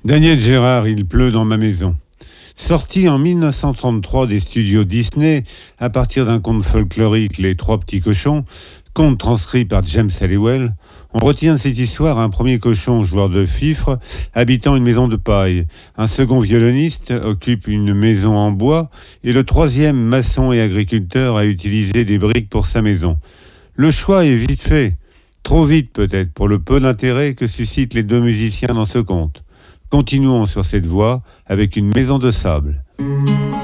Daniel Gérard, Il pleut dans ma maison. Sorti en 1933 des studios Disney, à partir d'un conte folklorique Les Trois Petits Cochons, conte transcrit par James Halliwell, on retient de cette histoire un premier cochon joueur de fifre habitant une maison de paille, un second violoniste occupe une maison en bois et le troisième maçon et agriculteur a utilisé des briques pour sa maison. Le choix est vite fait, trop vite peut-être pour le peu d'intérêt que suscitent les deux musiciens dans ce conte. Continuons sur cette voie avec une maison de sable.